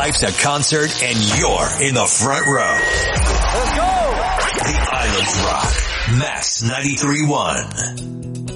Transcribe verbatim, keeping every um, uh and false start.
life's a concert and you're in the front row. Let's go! The Islands Rock. Max ninety-three point one.